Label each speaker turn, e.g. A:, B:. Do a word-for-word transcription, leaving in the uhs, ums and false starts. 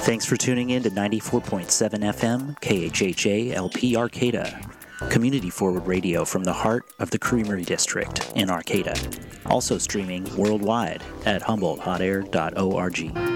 A: Thanks for tuning in to ninety-four point seven F M, K H H A L P Arcata, community-forward radio from the heart of the Creamery District in Arcata. Also streaming worldwide at humboldt hot air dot org.